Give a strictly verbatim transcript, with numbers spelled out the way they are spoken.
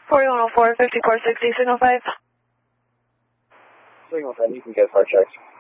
forty-one oh four, fifty-four sixty, signal five. Signal five, you can get far checks.